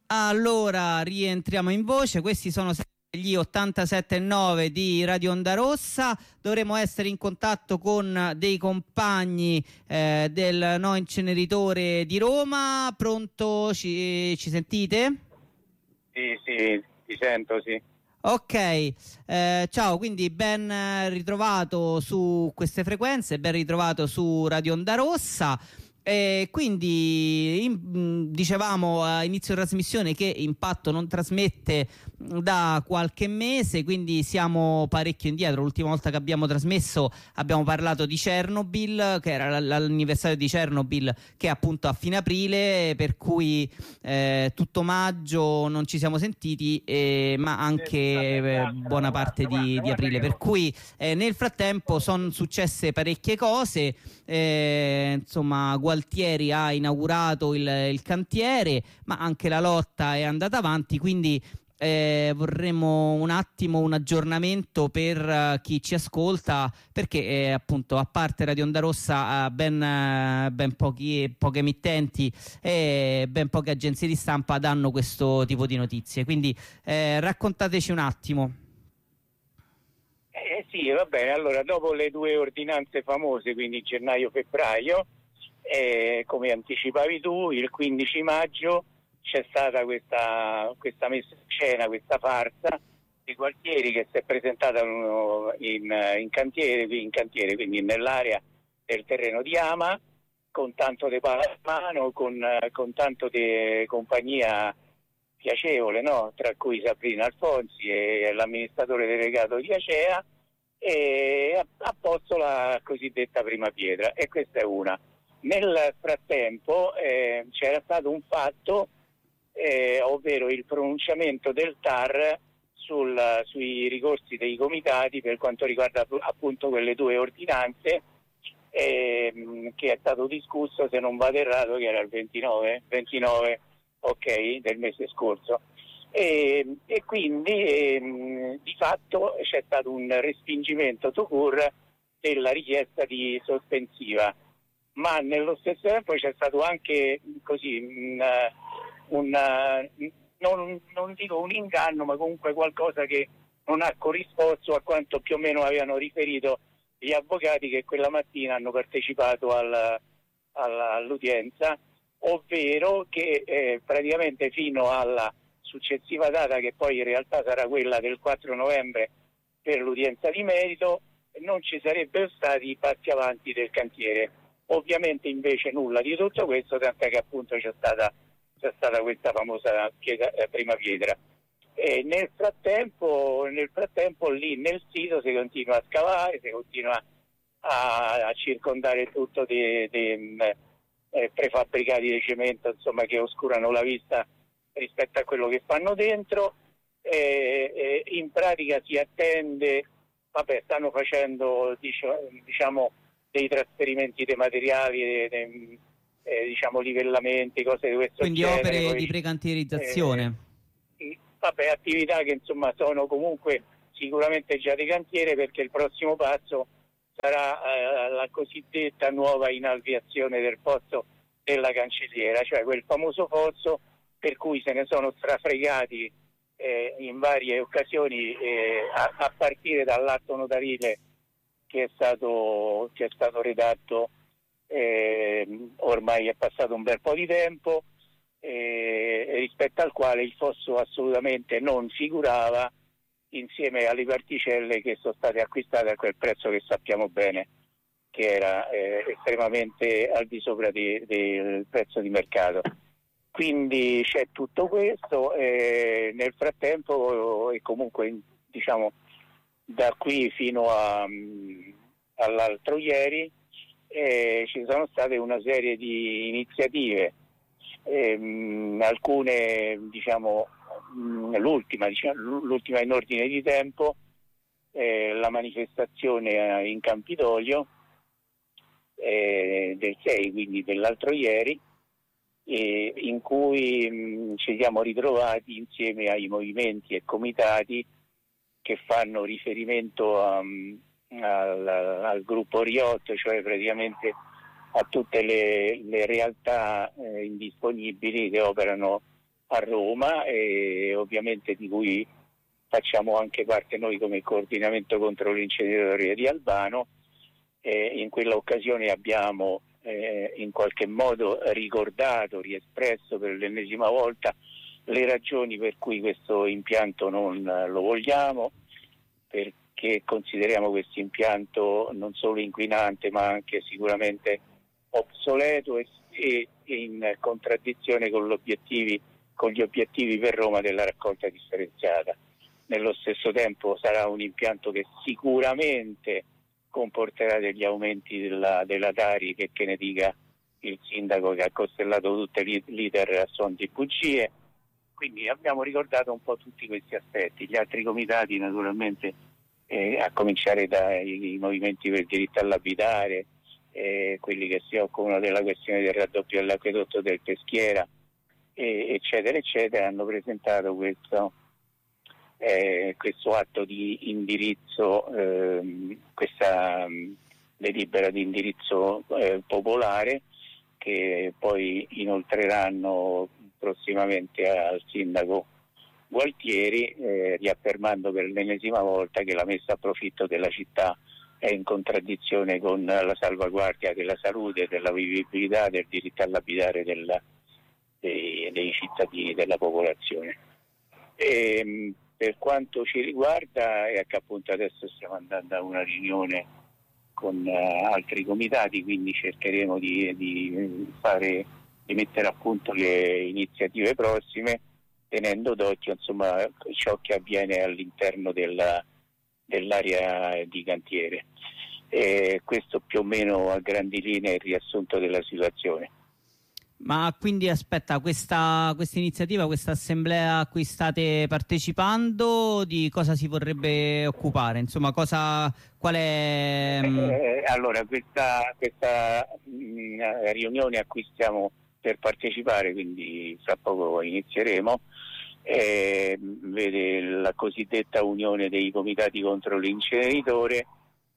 Allora, rientriamo in voce. Questi sono gli 87.9 di Radio Onda Rossa. Dovremo essere in contatto con dei compagni del No Inceneritore di Roma. Pronto? Ci sentite? Sì, ti sento, sì. Ok, ciao, quindi ben ritrovato su queste frequenze, ben ritrovato su Radio Onda Rossa. Quindi dicevamo a inizio trasmissione che Impatto non trasmette da qualche mese, quindi siamo parecchio indietro. L'ultima volta che abbiamo trasmesso abbiamo parlato di Chernobyl, che era l'anniversario di Chernobyl, che è appunto a fine aprile, per cui tutto maggio non ci siamo sentiti, ma anche buona parte di aprile, per cui nel frattempo sono successe parecchie cose. Insomma, Gualtieri ha inaugurato il cantiere, ma anche la lotta è andata avanti, quindi vorremmo un attimo un aggiornamento per chi ci ascolta, perché appunto, a parte Radio Onda Rossa, ben poche emittenti e ben poche agenzie di stampa danno questo tipo di notizie, quindi raccontateci un attimo. Sì, va bene. Allora, dopo le due ordinanze famose, quindi gennaio-febbraio, come anticipavi tu, il 15 maggio c'è stata questa messa in scena, questa farsa di Gualtieri, che si è presentata in cantiere, quindi nell'area del terreno di Ama, con tanto di pallamano, con tanto di compagnia piacevole, no? Tra cui Sabrina Alfonsi e l'amministratore delegato di Acea, e ha posto la cosiddetta prima pietra, e questa è una. Nel frattempo c'era stato un fatto, ovvero il pronunciamento del TAR sui ricorsi dei comitati per quanto riguarda appunto quelle due ordinanze, che è stato discusso, se non vado errato, che era il 29 ok, del mese scorso. E quindi di fatto c'è stato un respingimento tout court della richiesta di sospensiva, ma nello stesso tempo c'è stato anche così non dico un inganno, ma comunque qualcosa che non ha corrisposto a quanto più o meno avevano riferito gli avvocati che quella mattina hanno partecipato all'udienza, ovvero che praticamente fino alla successiva data, che poi in realtà sarà quella del 4 novembre per l'udienza di merito, non ci sarebbero stati passi avanti del cantiere. Ovviamente invece nulla di tutto questo, tant'è che appunto c'è stata questa famosa prima pietra. E nel frattempo lì nel sito si continua a scavare, si continua a circondare tutto di prefabbricati di cemento, insomma, che oscurano la vista rispetto a quello che fanno dentro. In pratica si attende, stanno facendo diciamo dei trasferimenti dei materiali, diciamo livellamenti, cose di questo quindi genere. Opere poi, di precantierizzazione. Attività che insomma sono comunque sicuramente già di cantiere, perché il prossimo passo sarà la cosiddetta nuova inalveazione del pozzo della Cancelliera, cioè quel famoso pozzo per cui se ne sono strafregati in varie occasioni, a partire dall'atto notarile che è stato redatto, ormai è passato un bel po' di tempo, rispetto al quale il fosso assolutamente non figurava insieme alle particelle che sono state acquistate a quel prezzo che sappiamo bene, che era estremamente al di sopra del prezzo di mercato. Quindi c'è tutto questo, nel frattempo, e comunque diciamo da qui fino all'altro ieri, ci sono state una serie di iniziative, alcune diciamo l'ultima in ordine di tempo, la manifestazione in Campidoglio del 6, quindi dell'altro ieri, in cui ci siamo ritrovati insieme ai movimenti e comitati che fanno riferimento al gruppo Riot, cioè praticamente a tutte le realtà indisponibili che operano a Roma, e ovviamente di cui facciamo anche parte noi come coordinamento contro l'inceneritore di Albano. In quella occasione abbiamo in qualche modo ricordato, riespresso per l'ennesima volta le ragioni per cui questo impianto non lo vogliamo, perché consideriamo questo impianto non solo inquinante ma anche sicuramente obsoleto e in contraddizione con gli obiettivi per Roma della raccolta differenziata. Nello stesso tempo sarà un impianto che sicuramente comporterà degli aumenti della Tari, che ne dica il sindaco, che ha costellato tutte l'iter a suon di bugie. Quindi abbiamo ricordato un po' tutti questi aspetti. Gli altri comitati naturalmente, a cominciare dai movimenti per il diritto all'abitare, quelli che si occupano della questione del raddoppio dell'acquedotto del Peschiera, eccetera eccetera, hanno presentato questo atto di indirizzo, questa delibera di indirizzo popolare, che poi inoltreranno prossimamente al sindaco Gualtieri, riaffermando per l'ennesima volta che la messa a profitto della città è in contraddizione con la salvaguardia della salute, della vivibilità, del diritto all'abitare dei cittadini, della popolazione. Per quanto ci riguarda, è che appunto adesso stiamo andando a una riunione con altri comitati, quindi cercheremo di mettere a punto le iniziative prossime, tenendo d'occhio insomma ciò che avviene all'interno dell'area di cantiere. Questo più o meno a grandi linee è il riassunto della situazione. Ma quindi aspetta, questa iniziativa, questa assemblea a cui state partecipando, di cosa si vorrebbe occupare? Insomma, qual è? Allora, questa riunione a cui stiamo per partecipare, quindi fra poco inizieremo, vede la cosiddetta unione dei comitati contro l'inceneritore,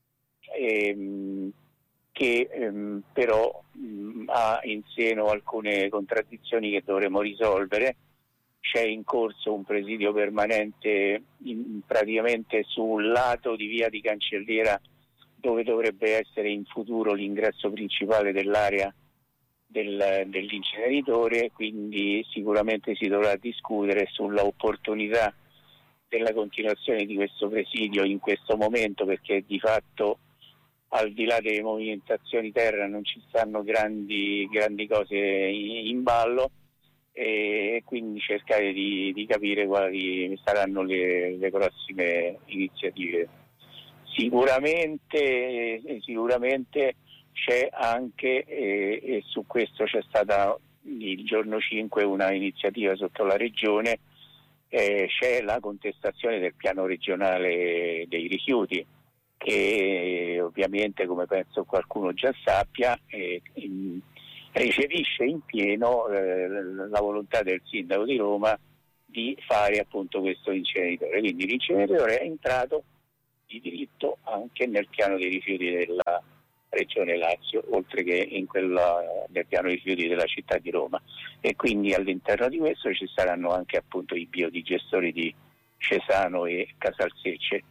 che però ha in seno alcune contraddizioni che dovremo risolvere. C'è in corso un presidio permanente praticamente sul lato di via di Cancelliera, dove dovrebbe essere in futuro l'ingresso principale dell'area dell'inceneritore, quindi sicuramente si dovrà discutere sulla opportunità della continuazione di questo presidio in questo momento, perché di fatto al di là delle movimentazioni terra non ci stanno grandi cose in ballo, e quindi cercare di capire quali saranno le prossime iniziative. Sicuramente c'è anche, e su questo c'è stata il giorno 5 una iniziativa sotto la regione, c'è la contestazione del piano regionale dei rifiuti, che ovviamente, come penso qualcuno già sappia, recepisce in pieno la volontà del sindaco di Roma di fare appunto questo inceneritore. Quindi l'inceneritore è entrato di diritto anche nel piano dei rifiuti della Regione Lazio, oltre che nel piano dei rifiuti della città di Roma, e quindi all'interno di questo ci saranno anche appunto i biodigestori di Cesano e Casalsecce.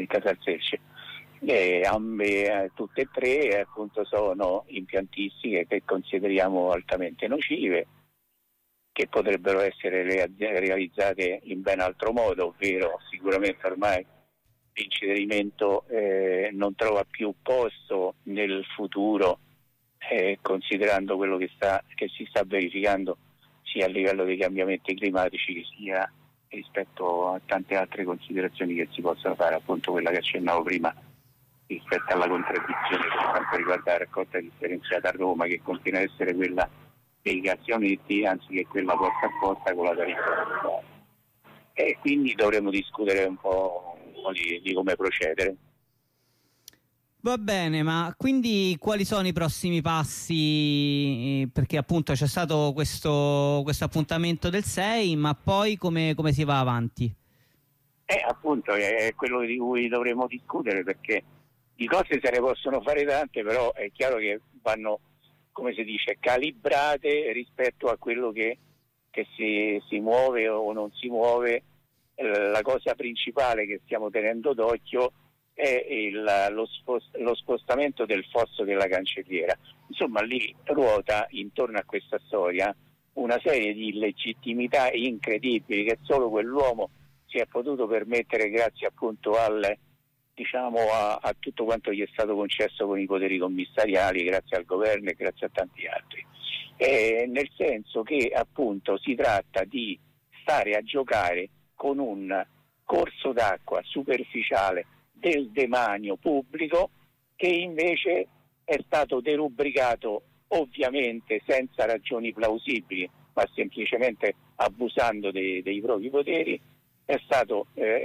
Tutte e tre appunto sono impiantistiche che consideriamo altamente nocive, che potrebbero essere realizzate in ben altro modo, ovvero sicuramente ormai l'incenerimento non trova più posto nel futuro, considerando quello che si sta verificando sia a livello dei cambiamenti climatici che sia rispetto a tante altre considerazioni che si possono fare, appunto quella che accennavo prima rispetto alla contraddizione per quanto riguarda la raccolta differenziata a Roma, che continua a essere quella dei cassionetti anziché quella porta a porta con la tariffa. E quindi dovremo discutere un po' di come procedere. Va bene, ma quindi quali sono i prossimi passi? Perché appunto c'è stato questo appuntamento del 6, ma poi come si va avanti? Appunto è quello di cui dovremo discutere, perché di cose se ne possono fare tante, però è chiaro che vanno, come si dice, calibrate rispetto a quello che che si muove o non si muove. La cosa principale che stiamo tenendo d'occhio è lo spostamento del fosso della Cancelliera. Insomma, lì ruota intorno a questa storia una serie di illegittimità incredibili che solo quell'uomo si è potuto permettere grazie appunto a tutto quanto gli è stato concesso con i poteri commissariali, grazie al governo e grazie a tanti altri. Nel senso che appunto si tratta di stare a giocare con un corso d'acqua superficiale del demanio pubblico che invece è stato derubricato ovviamente senza ragioni plausibili, ma semplicemente abusando dei propri poteri, è stato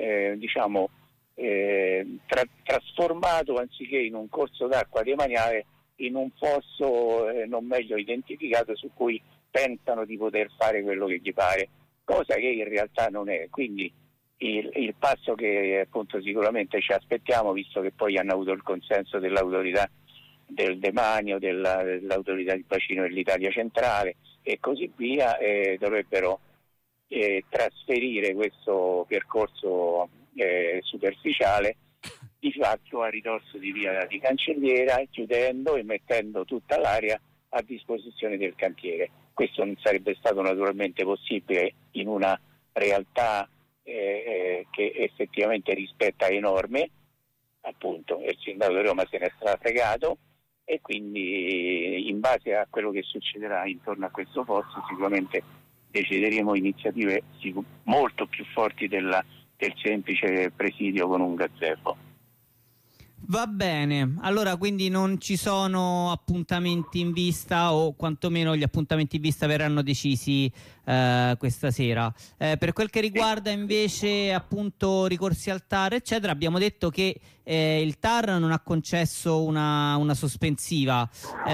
trasformato, anziché in un corso d'acqua demaniale, in un fosso non meglio identificato su cui pensano di poter fare quello che gli pare, cosa che in realtà non è. Quindi il passo che appunto sicuramente ci aspettiamo, visto che poi hanno avuto il consenso dell'autorità del demanio, dell'autorità di bacino dell'Italia centrale e così via, dovrebbero trasferire questo percorso superficiale di fatto a ridosso di via di Cancelliera, chiudendo e mettendo tutta l'area a disposizione del cantiere. Questo non sarebbe stato naturalmente possibile in una realtà che effettivamente rispetta le norme, appunto il sindaco di Roma se ne è strafregato, e quindi in base a quello che succederà intorno a questo fosso sicuramente decideremo iniziative molto più forti del semplice presidio con un gazebo. Va bene, allora quindi non ci sono appuntamenti in vista, o quantomeno gli appuntamenti in vista verranno decisi questa sera. Per quel che riguarda invece appunto ricorsi al TAR eccetera, abbiamo detto che il TAR non ha concesso una sospensiva,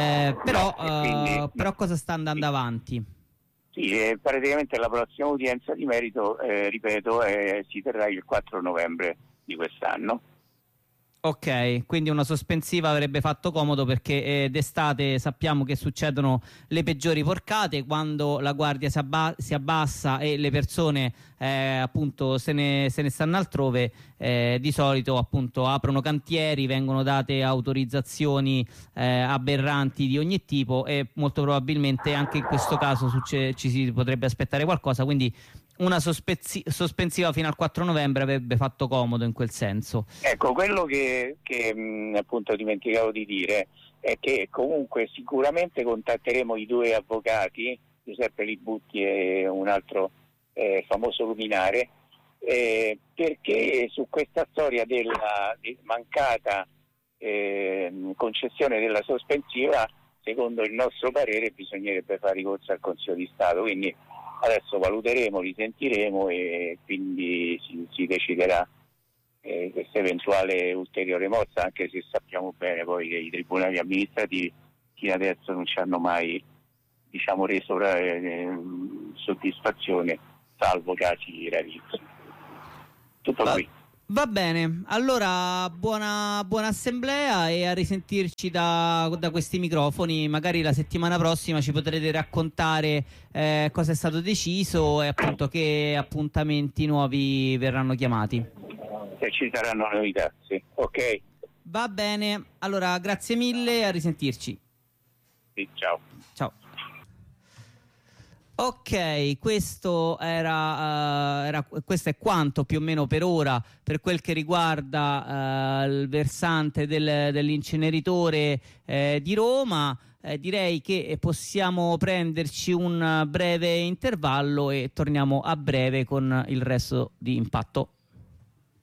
però cosa sta andando avanti? Sì, praticamente la prossima udienza di merito, ripeto, si terrà il 4 novembre di quest'anno. Ok, quindi una sospensiva avrebbe fatto comodo, perché d'estate sappiamo che succedono le peggiori porcate quando la guardia si abbassa e le persone appunto se ne stanno altrove. Di solito appunto aprono cantieri, vengono date autorizzazioni aberranti di ogni tipo e molto probabilmente anche in questo caso ci si potrebbe aspettare qualcosa, quindi una sospensiva fino al 4 novembre avrebbe fatto comodo in quel senso. Ecco, quello che appunto dimenticavo di dire è che comunque sicuramente contatteremo i due avvocati, Giuseppe Libutti e un altro famoso luminare, perché su questa storia della mancata concessione della sospensiva, secondo il nostro parere, bisognerebbe fare ricorso al Consiglio di Stato. Quindi adesso valuteremo, risentiremo e quindi si deciderà questa eventuale ulteriore mossa, anche se sappiamo bene poi che i tribunali amministrativi fino adesso non ci hanno mai reso soddisfazione, salvo casi rarissimi. Tutto qui. Va bene, allora buona assemblea e a risentirci da questi microfoni. Magari la settimana prossima ci potrete raccontare cosa è stato deciso e appunto che appuntamenti nuovi verranno chiamati. Se ci saranno novità, sì. Ok. Va bene, allora grazie mille, a risentirci. Sì, ciao. Ciao. Ok, questo è quanto più o meno per ora per quel che riguarda il versante dell'inceneritore di Roma. Direi che possiamo prenderci un breve intervallo e torniamo a breve con il resto di Impatto.